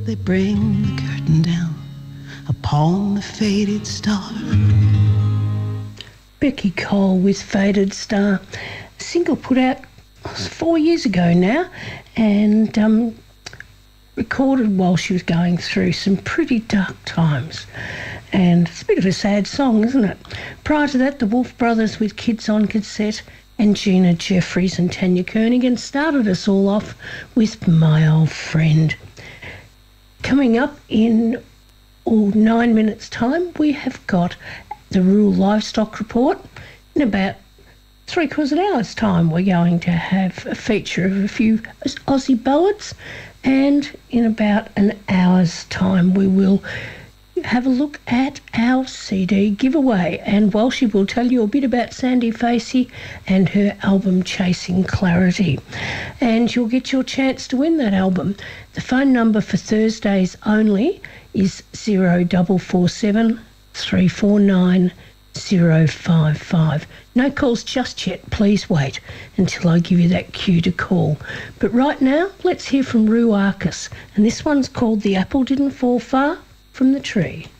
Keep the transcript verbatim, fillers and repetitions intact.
they bring the curtain down upon the faded star. Becky Cole with Faded Star. A single put out four years ago now, and um, recorded while she was going through some pretty dark times. And it's a bit of a sad song, isn't it? Prior to that, the Wolf Brothers with Kids on Cassette and Gina Jeffries and Tanya Kernigan started us all off with My Old Friend. Coming up in oh, nine minutes' time, we have got the Rural Livestock Report. In about three quarters of an hour's time, we're going to have a feature of a few Aussie ballads, and in about an hour's time, we will have a look at our C D giveaway. And Walshy will tell you a bit about Sandy Facey and her album Chasing Clarity. And you'll get your chance to win that album. The phone number for Thursdays only is zero four four seven, three four nine, zero five five. No calls just yet. Please wait until I give you that cue to call. But right now, let's hear from Roo Arcus. And this one's called The Apple Didn't Fall Far from the Tree.